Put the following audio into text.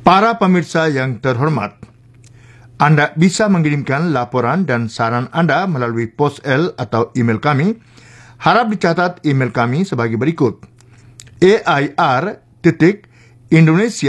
Para pemirsa yang terhormat, Anda bisa mengirimkan laporan dan saran Anda melalui pos L atau email kami. Harap dicatat email kami sebagai berikut: air.indonesia